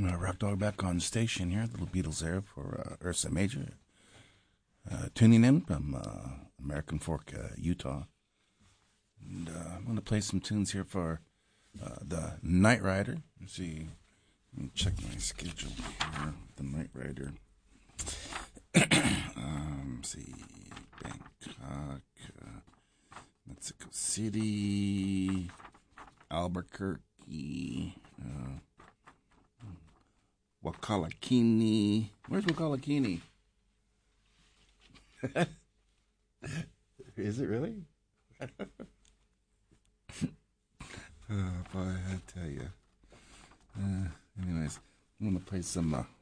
Rock Dog back on station here. Little Beatles there for Ursa Major. Tuning in from American Fork, Utah. And I'm going to play some tunes here for the Night Rider. Let's see. Let me check my schedule here. The Night Rider. Let's see. Bangkok, Mexico City, Albuquerque, Wakalakini. Where's Wakalakini? Is it really? Boy, I tell you. Anyways, I'm going to play some